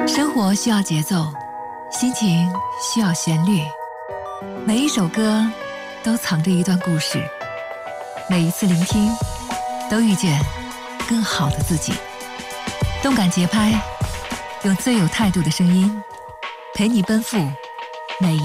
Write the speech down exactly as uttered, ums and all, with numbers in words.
生活需要节奏，心情需要旋律，每一首歌都藏着一段故事，每一次聆听都遇见更好的自己。动感节拍，用最有态度的声音陪你奔赴每一